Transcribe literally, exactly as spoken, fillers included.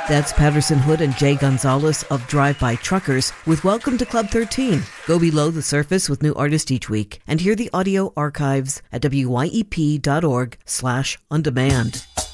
That's Patterson Hood and Jay Gonzalez of Drive-By Truckers with Welcome to Club thirteen. Go below the surface with new artists each week and hear the audio archives at W Y E P dot org slash on demand.